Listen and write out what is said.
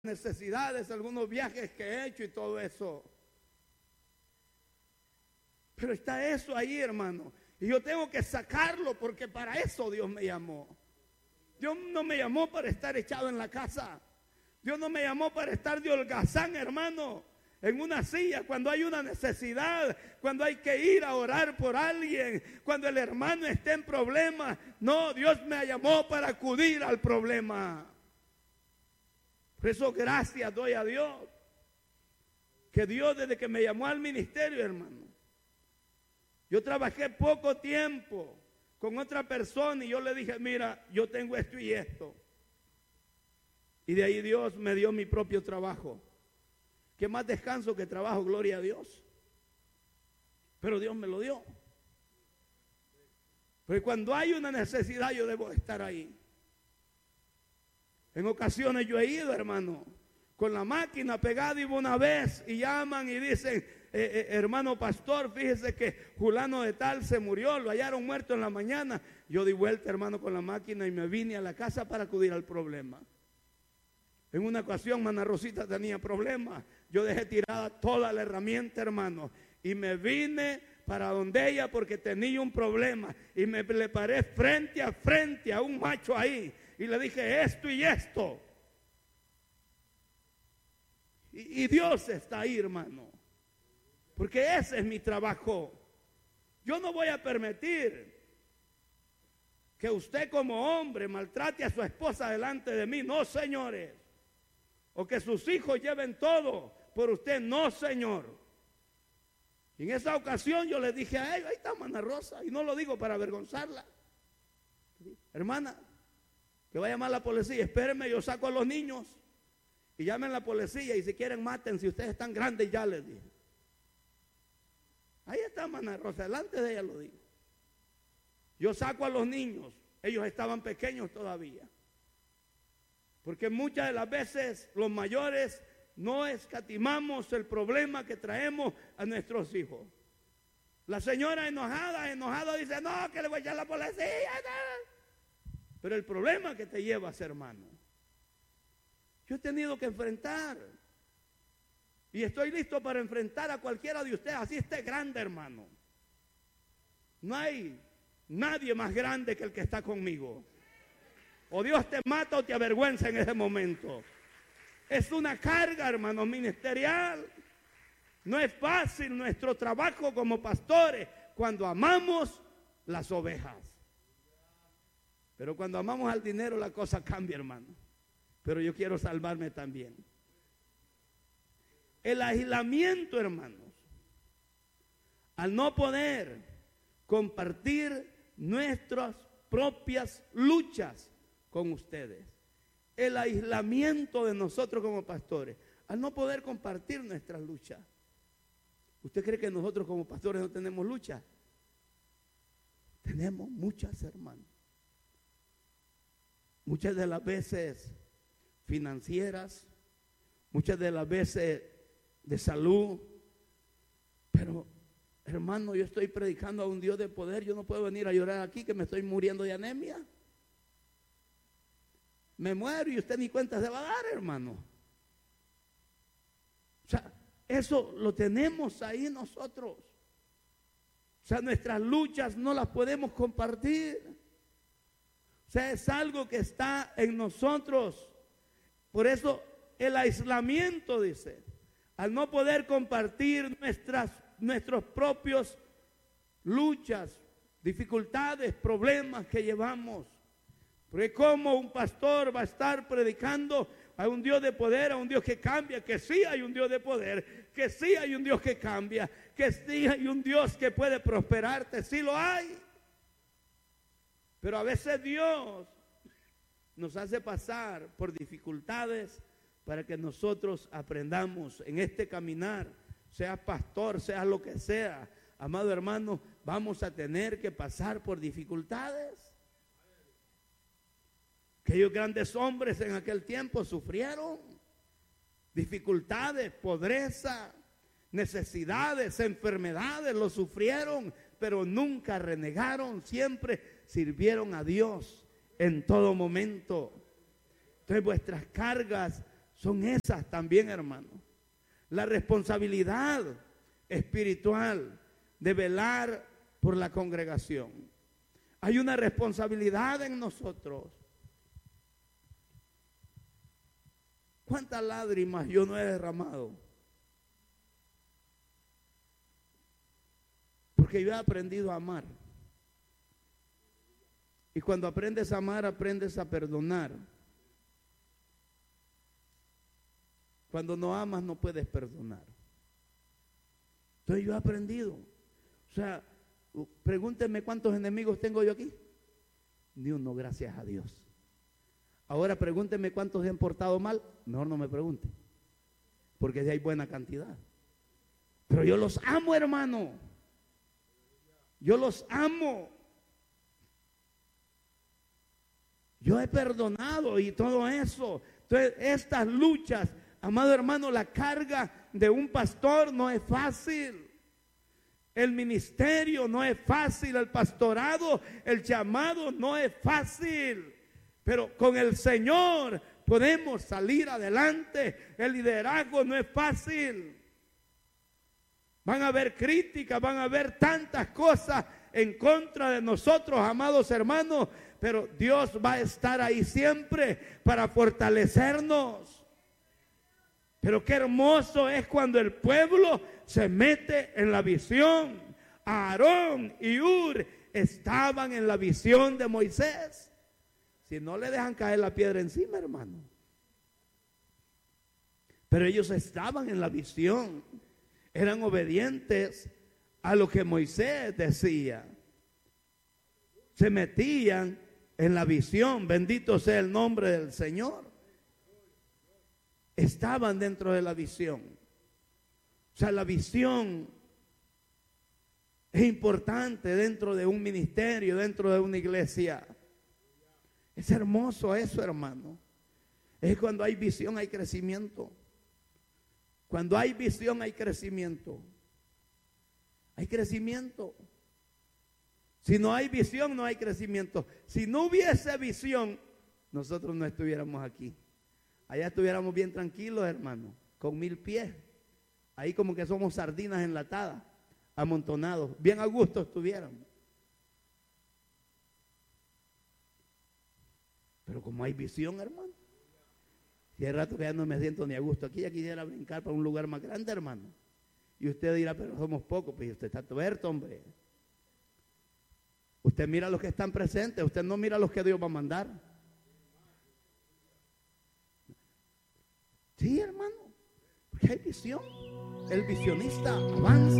necesidades, algunos viajes que he hecho y todo eso. Pero está eso ahí, hermano. Y yo tengo que sacarlo porque para eso Dios me llamó. Dios no me llamó para estar echado en la casa. Dios no me llamó para estar de holgazán, hermano, en una silla cuando hay una necesidad, cuando hay que ir a orar por alguien, cuando el hermano esté en problemas. No, Dios me llamó para acudir al problema. Por eso gracias doy a Dios, que Dios desde que me llamó al ministerio, hermano, yo trabajé poco tiempo con otra persona y yo le dije, mira, yo tengo esto y esto. Y de ahí Dios me dio mi propio trabajo. ¿Qué más descanso que trabajo? Gloria a Dios. Pero Dios me lo dio. Porque cuando hay una necesidad yo debo estar ahí. En ocasiones yo he ido, hermano, con la máquina pegada y una vez y llaman y dicen, hermano pastor, fíjese que fulano de tal se murió, lo hallaron muerto en la mañana. Yo di vuelta, hermano, con la máquina y me vine a la casa para acudir al problema. En una ocasión, Mana Rosita tenía problemas. Yo dejé tirada toda la herramienta, hermano, y me vine para donde ella porque tenía un problema. Y me le paré frente a un macho ahí. Y le dije esto y esto. Y Dios está ahí, hermano. Porque ese es mi trabajo. Yo no voy a permitir que usted como hombre maltrate a su esposa delante de mí. No, señores. O que sus hijos lleven todo por usted. No, señor. Y en esa ocasión yo le dije a ella, ahí está Mana Rosa. Y no lo digo para avergonzarla. Hermana, que va a llamar a la policía. Espérenme, yo saco a los niños y llamen a la policía. Y si quieren maten, si ustedes están grandes, ya les dije. Ahí está Mana Rosa, delante de ella lo digo. Yo saco a los niños. Ellos estaban pequeños todavía. Porque muchas de las veces los mayores no escatimamos el problema que traemos a nuestros hijos. La señora enojada dice, no, que le voy a echar a la policía. Pero el problema que te llevas, hermano, yo he tenido que enfrentar. Y estoy listo para enfrentar a cualquiera de ustedes, así esté grande, hermano. No hay nadie más grande que el que está conmigo. O Dios te mata o te avergüenza en ese momento. Es una carga, hermano, ministerial. No es fácil nuestro trabajo como pastores cuando amamos las ovejas. Pero cuando amamos al dinero la cosa cambia, hermano. Pero yo quiero salvarme también. El aislamiento, hermanos, al no poder compartir nuestras propias luchas con ustedes. El aislamiento de nosotros como pastores, al no poder compartir nuestras luchas. ¿Usted cree que nosotros como pastores no tenemos lucha? Tenemos muchas, hermanos. Muchas de las veces financieras, muchas de las veces de salud. Pero, hermano, yo estoy predicando a un Dios de poder. Yo no puedo venir a llorar aquí que me estoy muriendo de anemia. Me muero y usted ni cuenta se va a dar, hermano. O sea, eso lo tenemos ahí nosotros. O sea, nuestras luchas no las podemos compartir. O sea, es algo que está en nosotros. Por eso el aislamiento, dice, al no poder compartir nuestros propios luchas, dificultades, problemas que llevamos. Porque como un pastor va a estar predicando a un Dios de poder, a un Dios que cambia, que sí hay un Dios de poder, que sí hay un Dios que cambia, que sí hay un Dios que puede prosperarte, sí lo hay. Pero a veces Dios nos hace pasar por dificultades para que nosotros aprendamos en este caminar, seas pastor, seas lo que sea, amado hermano, vamos a tener que pasar por dificultades. Aquellos grandes hombres en aquel tiempo sufrieron dificultades, pobreza, necesidades, enfermedades, lo sufrieron, pero nunca renegaron, siempre sirvieron a Dios en todo momento. Entonces vuestras cargas son esas también, hermano. La responsabilidad espiritual de velar por la congregación. Hay una responsabilidad en nosotros. ¿Cuántas lágrimas yo no he derramado? Porque yo he aprendido a amar. Y cuando aprendes a amar, aprendes a perdonar. Cuando no amas, no puedes perdonar. Entonces yo he aprendido. O sea, pregúntenme cuántos enemigos tengo yo aquí. Ni uno, gracias a Dios. Ahora pregúntenme cuántos se han portado mal. Mejor no me pregunten, porque hay buena cantidad. Pero yo los amo, hermano. Yo los amo. Yo he perdonado y todo eso. Entonces, estas luchas, amado hermano, la carga de un pastor no es fácil. El ministerio no es fácil. El pastorado, el llamado no es fácil. Pero con el Señor podemos salir adelante. El liderazgo no es fácil. Van a haber críticas, van a haber tantas cosas en contra de nosotros, amados hermanos. Pero Dios va a estar ahí siempre para fortalecernos. Pero qué hermoso es cuando el pueblo se mete en la visión. Aarón y Hur estaban en la visión de Moisés. Si no le dejan caer la piedra encima, hermano. Pero ellos estaban en la visión. Eran obedientes a lo que Moisés decía. Se metían en la visión. Bendito sea el nombre del Señor. Estaban dentro de la visión. O sea, la visión es importante dentro de un ministerio, dentro de una iglesia. Es hermoso eso, hermano. Es cuando hay visión, hay crecimiento. Cuando hay visión, hay crecimiento. Hay crecimiento. Si no hay visión, no hay crecimiento. Si no hubiese visión, nosotros no estuviéramos aquí. Allá estuviéramos bien tranquilos, hermano, con 1000 pies. Ahí como que somos sardinas enlatadas, amontonados. Bien a gusto estuviéramos. Pero como hay visión, hermano. Y hay rato que ya no me siento ni a gusto aquí, ya quisiera brincar para un lugar más grande, hermano. Y usted dirá, pero somos pocos, pues usted está tuerto, hombre. Usted mira a los que están presentes, usted no mira a los que Dios va a mandar. Sí, hermano, porque hay visión. El visionista avanza.